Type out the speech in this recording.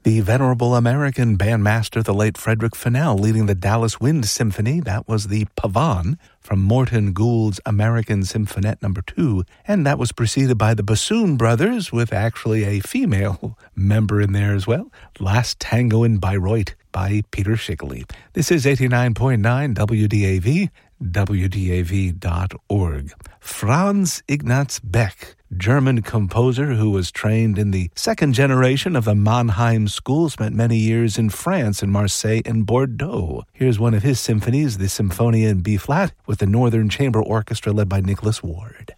The venerable American bandmaster, the late Frederick Fennell, leading the Dallas Wind Symphony. That was the Pavane from Morton Gould's American Symphonette No. 2, and that was preceded by the Bassoon Brothers, with actually a female member in there as well. Last Tango in Bayreuth by Peter Schickele. This is 89.9 WDAV, WDAV.org. Franz Ignaz Beck, German composer who was trained in the second generation of the Mannheim School, spent many years in France, in Marseille and Bordeaux. Here's one of his symphonies, the Symphonia in B-flat, with the Northern Chamber Orchestra led by Nicholas Ward.